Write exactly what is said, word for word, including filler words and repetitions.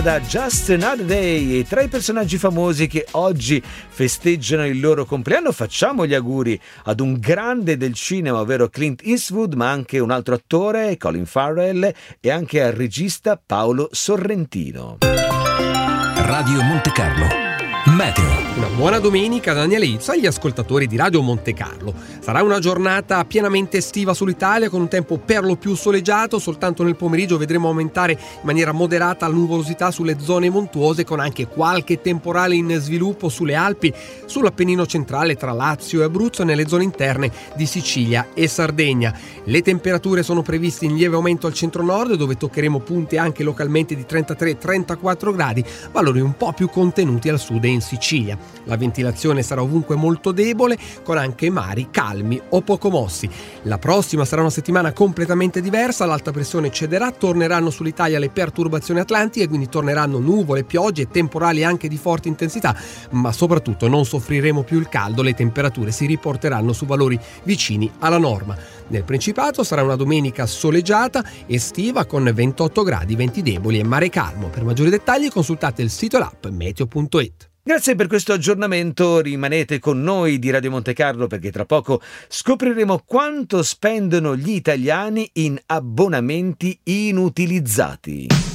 Da Just Another Day, e tra i personaggi famosi che oggi festeggiano il loro compleanno facciamo gli auguri ad un grande del cinema, ovvero Clint Eastwood, ma anche un altro attore, Colin Farrell, e anche al regista Paolo Sorrentino. Radio Monte Carlo Meteo. Una buona domenica da Daniele Izzo agli ascoltatori di Radio Monte Carlo. Sarà una giornata pienamente estiva sull'Italia con un tempo per lo più soleggiato. Soltanto nel pomeriggio vedremo aumentare in maniera moderata la nuvolosità sulle zone montuose, con anche qualche temporale in sviluppo sulle Alpi, sull'Appennino centrale tra Lazio e Abruzzo e nelle zone interne di Sicilia e Sardegna. Le temperature sono previste in lieve aumento al centro-nord, dove toccheremo punte anche localmente di trentatré trentaquattro gradi, valori un po' più contenuti al sud e in Sicilia. La ventilazione sarà ovunque molto debole, con anche mari calmi o poco mossi. La prossima sarà una settimana completamente diversa, l'alta pressione cederà, torneranno sull'Italia le perturbazioni atlantiche, quindi torneranno nuvole, piogge e temporali anche di forte intensità, ma soprattutto non soffriremo più il caldo, le temperature si riporteranno su valori vicini alla norma. Nel Principato sarà una domenica soleggiata, estiva, con ventotto gradi, venti deboli e mare calmo. Per maggiori dettagli consultate il sito e l'app meteo punto it. Grazie per questo aggiornamento, rimanete con noi di Radio Monte Carlo perché tra poco scopriremo quanto spendono gli italiani in abbonamenti inutilizzati.